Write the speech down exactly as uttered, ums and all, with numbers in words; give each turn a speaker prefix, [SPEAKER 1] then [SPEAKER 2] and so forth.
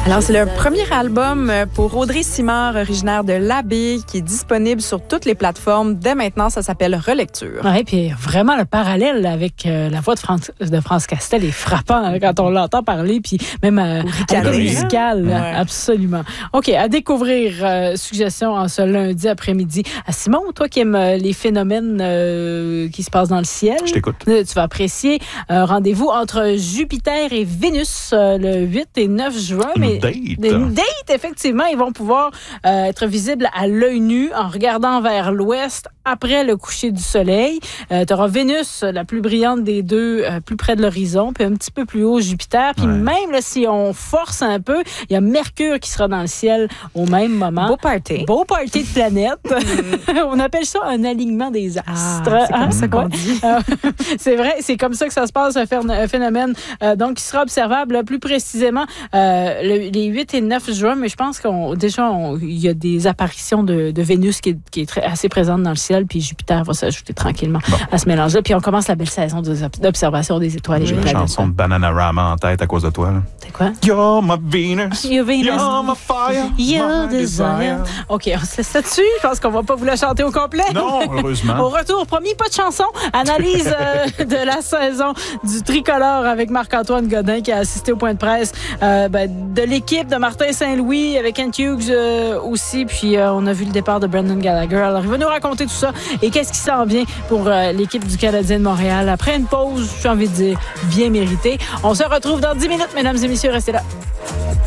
[SPEAKER 1] Alors, c'est le premier album pour Audrey Simard, originaire de l'Abbé, qui est disponible sur toutes les plateformes. Dès maintenant, ça s'appelle Relecture.
[SPEAKER 2] Oui, puis vraiment, le parallèle avec euh, la voix de France, de France Castel est frappant hein, quand on l'entend parler, puis même euh, à l'écoute musicale, ouais. Absolument. OK, à découvrir, euh, suggestion en ce lundi après-midi. À Simon, toi qui aimes euh, les phénomènes euh, qui se passent dans le ciel,
[SPEAKER 3] je t'écoute.
[SPEAKER 2] Euh, tu vas apprécier un rendez-vous entre Jupiter et Vénus euh, le huit et neuf juin.
[SPEAKER 3] Une
[SPEAKER 2] mais
[SPEAKER 3] date.
[SPEAKER 2] Une date, effectivement. Ils vont pouvoir euh, être visibles à l'œil nu en regardant vers l'ouest après le coucher du soleil. Euh, tu auras Vénus, la plus brillante des deux, euh, plus près de l'horizon, puis un petit peu plus haut, Jupiter. Puis ouais. même là, si on force un peu, il y a Mercure qui sera dans le ciel au même moment.
[SPEAKER 1] Beau party.
[SPEAKER 2] Beau party de planète. On appelle ça un alignement des astres.
[SPEAKER 1] Ah, c'est comme hein? ça qu'on
[SPEAKER 2] ouais.
[SPEAKER 1] dit.
[SPEAKER 2] C'est vrai, c'est comme ça que ça se passe, un phénomène euh, donc qui sera observable là, plus précisément euh, le, les huit et neuf juin, mais je pense qu'on déjà, il y a des apparitions de, de Vénus qui est, qui est très, assez présente dans le ciel, puis Jupiter va s'ajouter tranquillement bon. à ce mélange-là. Puis on commence la belle saison d'observation des étoiles.
[SPEAKER 3] J'ai une chanson de Bananarama en tête à cause de toi. Là.
[SPEAKER 2] C'est quoi?
[SPEAKER 3] You're my Venus.
[SPEAKER 2] You're Venus.
[SPEAKER 3] You're my fire.
[SPEAKER 2] You're desire. OK, on se laisse là-dessus. Je pense qu'on va pas vous la chanter au complet.
[SPEAKER 3] Non, heureusement.
[SPEAKER 2] Au retour, promis, pas de chanson. Analyse euh, de la saison du tricolore avec Marc-Antoine Godin qui a assisté au point de presse euh, ben, de l'équipe de Martin Saint-Louis avec Kent Hughes euh, aussi. Puis euh, on a vu le départ de Brendan Gallagher. Alors, il va nous raconter tout ça et qu'est-ce qui s'en vient pour euh, l'équipe du Canadien de Montréal. Après une pause, j'ai envie de dire, bien méritée. On se retrouve dans dix minutes, mesdames et messieurs. Restez là.